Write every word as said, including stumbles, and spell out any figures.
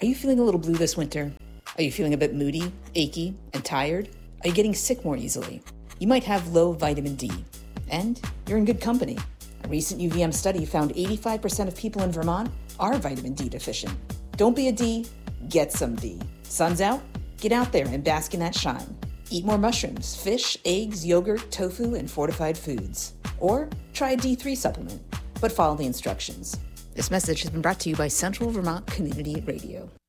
Are you feeling a little blue this winter? Are you feeling a bit moody, achy, and tired? Are you getting sick more easily? You might have low vitamin D. And you're in good company. A recent U V M study found eighty-five percent of people in Vermont are vitamin D deficient. Don't be a D, get some D. Sun's out? Get out there and bask in that shine. Eat more mushrooms, fish, eggs, yogurt, tofu, and fortified foods. Or try a D three supplement, but follow the instructions. This message has been brought to you by Central Vermont Community Radio.